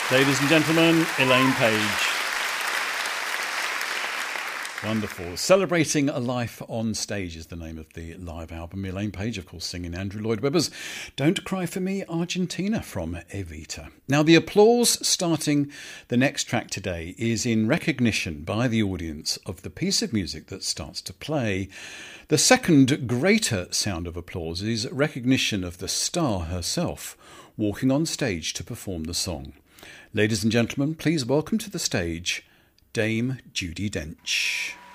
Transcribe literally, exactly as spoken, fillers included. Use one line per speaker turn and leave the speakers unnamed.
Ladies and gentlemen, Elaine Paige. Wonderful. Celebrating a Life on Stage is the name of the live album. Elaine Paige, of course, singing Andrew Lloyd Webber's Don't Cry For Me, Argentina from Evita. Now, the applause starting the next track today is in recognition by the audience of the piece of music that starts to play. The second greater sound of applause is recognition of the star herself walking on stage to perform the song. Ladies and gentlemen, please welcome to the stage Dame Judi Dench.